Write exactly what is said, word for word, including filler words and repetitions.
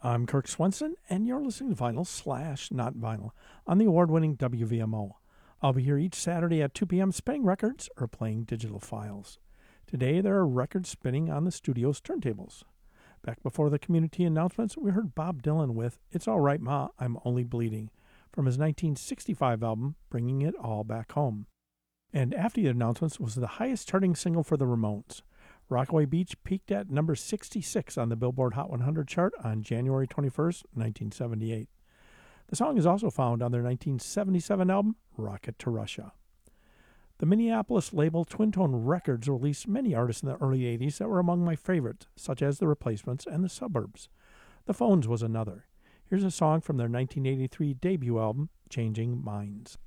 I'm Kirk Swenson, and you're listening to Vinyl slash Not Vinyl on the award-winning W V M O. I'll be here each Saturday at two p.m. spinning records or playing digital files. Today, there are records spinning on the studio's turntables. Back before the community announcements, we heard Bob Dylan with It's All Right Ma, I'm Only Bleeding, from his nineteen sixty-five album, Bringing It All Back Home. And after the announcements was the highest charting single for the Ramones. Rockaway Beach peaked at number sixty-six on the Billboard Hot one hundred chart on January twenty-first, nineteen seventy-eight. The song is also found on their nineteen seventy-seven album, Rocket to Russia. The Minneapolis label Twin Tone Records released many artists in the early eighties that were among my favorites, such as The Replacements and The Suburbs. The Phones was another. Here's a song from their nineteen eighty-three debut album, Changing Minds.